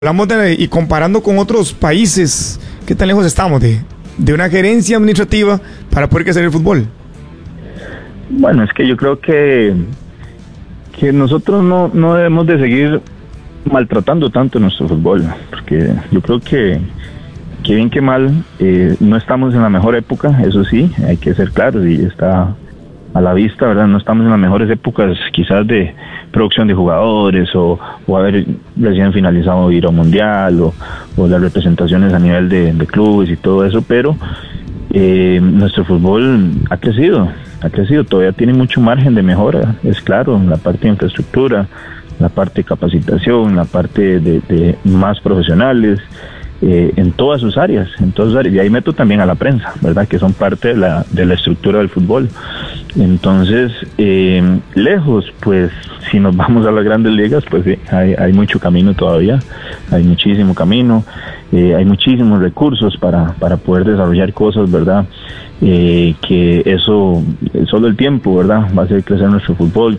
Hablamos y comparando con otros países, ¿qué tan lejos estamos de una gerencia administrativa para poder crecer el fútbol? Bueno, es que yo creo que nosotros no debemos de seguir maltratando tanto nuestro fútbol, porque yo creo que bien que mal, no estamos en la mejor época, eso sí, hay que ser claros y está a la vista, ¿verdad? No estamos en las mejores épocas quizás de producción de jugadores o haber recién finalizado ir a un mundial o las representaciones a nivel de clubes y todo eso, pero nuestro fútbol ha crecido, todavía tiene mucho margen de mejora, es claro, en la parte de infraestructura, la parte de capacitación, la parte de más profesionales, en todas sus áreas, y ahí meto también a la prensa, ¿verdad? Que son parte de la estructura del fútbol. Entonces, lejos, pues, si nos vamos a las grandes ligas, pues sí, hay mucho camino todavía, hay muchísimo camino, hay muchísimos recursos para poder desarrollar cosas, ¿verdad? Que eso, solo el tiempo, ¿verdad? Va a hacer crecer nuestro fútbol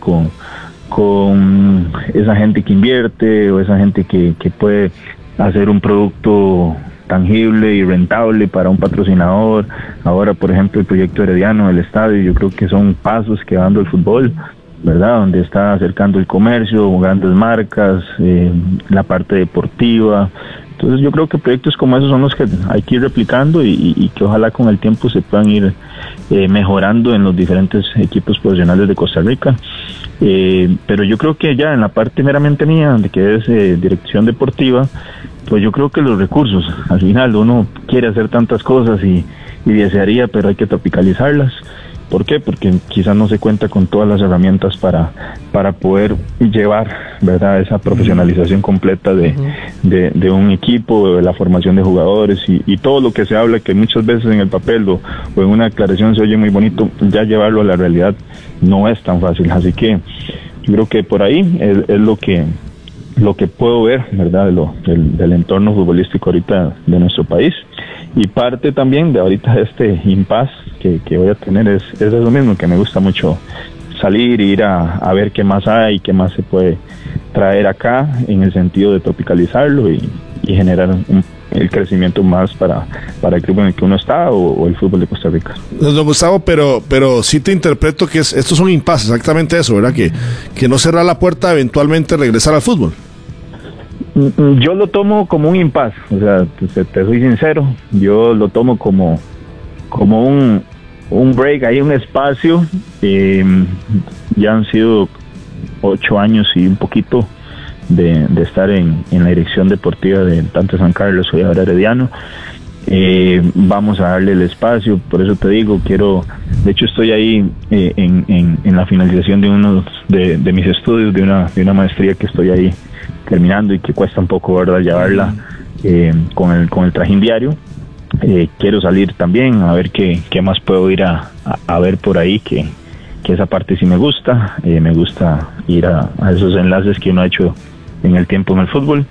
con esa gente que invierte o esa gente que puede hacer un producto tangible y rentable para un patrocinador. Ahora, por ejemplo, el proyecto Herediano del estadio, yo creo que son pasos que va dando el fútbol, ¿verdad? Donde está acercando el comercio, grandes marcas, la parte deportiva. Entonces yo creo que proyectos como esos son los que hay que ir replicando y que ojalá con el tiempo se puedan ir mejorando en los diferentes equipos profesionales de Costa Rica. Pero yo creo que ya en la parte meramente mía, de que es dirección deportiva, pues yo creo que los recursos, al final uno quiere hacer tantas cosas y desearía, pero hay que tropicalizarlas. ¿Por qué? Porque quizás no se cuenta con todas las herramientas para poder llevar, ¿verdad?, esa profesionalización completa de un equipo, de la formación de jugadores y todo lo que se habla, que muchas veces en el papel o en una declaración se oye muy bonito, ya llevarlo a la realidad no es tan fácil. Así que yo creo que por ahí es lo que puedo ver, ¿verdad?, del entorno futbolístico ahorita de nuestro país. Y parte también de ahorita este impasse que voy a tener es eso mismo, que me gusta mucho salir e ir a ver qué más hay, qué más se puede traer acá, en el sentido de tropicalizarlo y generar el crecimiento más para el club en el que uno está o el fútbol de Costa Rica. Don Gustavo, pero sí te interpreto que esto es un impasse, exactamente eso, ¿verdad? Que no cerrar la puerta a eventualmente regresar al fútbol. Yo lo tomo como un impasse, o sea, te soy sincero, yo lo tomo como un break, hay un espacio. Ya han sido 8 años y un poquito de estar en la dirección deportiva de tanto San Carlos y ahora Herediano. Vamos a darle el espacio, por eso te digo, de hecho estoy ahí en la finalización de uno de mis estudios, de una maestría que estoy ahí terminando y que cuesta un poco, ¿verdad?, llevarla con el trajín diario. Quiero salir también a ver qué más puedo ir a ver por ahí, que esa parte sí me gusta ir a esos enlaces que uno ha hecho en el tiempo en el fútbol,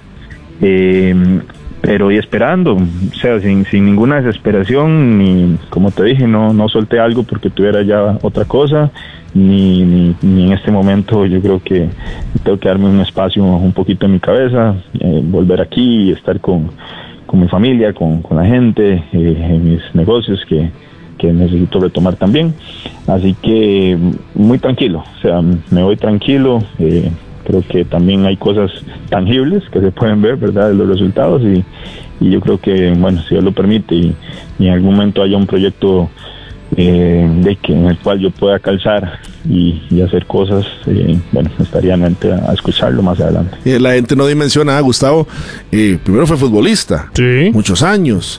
pero y esperando, o sea, sin ninguna desesperación, ni como te dije, no solté algo porque tuviera ya otra cosa, ni en este momento. Yo creo que tengo que darme un espacio un poquito en mi cabeza, volver aquí y estar con mi familia, con la gente, en mis negocios que necesito retomar también. Así que muy tranquilo, o sea, me voy tranquilo. Creo que también hay cosas tangibles que se pueden ver, ¿verdad?, de los resultados y yo creo que, bueno, si Dios lo permite y en algún momento haya un proyecto en el cual yo pueda calzar y hacer cosas, bueno, estaría mente a escucharlo más adelante. La gente no dimensiona, Gustavo, primero fue futbolista, sí, muchos años,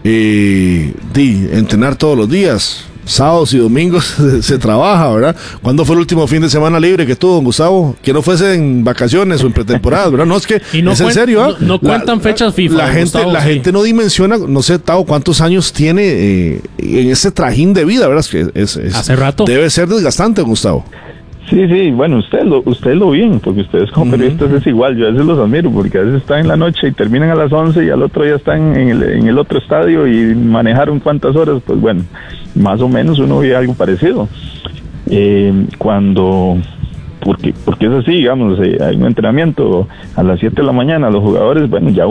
entrenar todos los días, sábados y domingos se trabaja, ¿verdad? ¿Cuándo fue el último fin de semana libre que tuvo, don Gustavo? Que no fuese en vacaciones o en pretemporada, ¿verdad? No, es que y no es en serio, ¿eh? No cuentan fechas FIFA. La gente no dimensiona, no sé, Tavo, cuántos años tiene en ese trajín de vida, ¿verdad? Es hace rato. Debe ser desgastante, Gustavo. Sí, bueno, usted lo bien, porque ustedes como periodistas es igual. Yo a veces los admiro, porque a veces están en la noche y terminan a las 11 y al otro día están en el otro estadio y manejaron cuántas horas. Pues bueno, más o menos uno ve algo parecido. Porque es así, digamos, hay un entrenamiento a las 7 de la mañana, los jugadores, bueno, ya